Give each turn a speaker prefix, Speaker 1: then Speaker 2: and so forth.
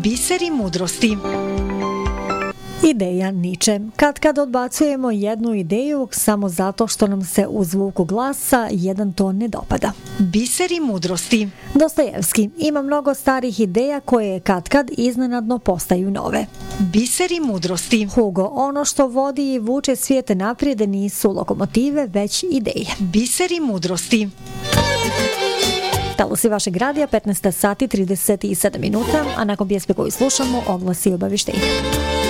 Speaker 1: Biseri mudrosti.
Speaker 2: Ideja Niče. Kad odbacujemo jednu ideju samo zato što nam se u zvuku glasa jedan ton ne dopada.
Speaker 1: Biseri mudrosti.
Speaker 2: Dostojevski. Ima mnogo starih ideja koje kad iznenadno postaju nove.
Speaker 1: Biseri mudrosti.
Speaker 2: Hugo. Ono što vodi i vuče svijet naprijed nisu lokomotive, već ideje.
Speaker 1: Biseri mudrosti.
Speaker 2: Talusi vašeg radija, 15 sati 37 minuta, a nakon pjesme koju slušamo, oglasi i obavještenja.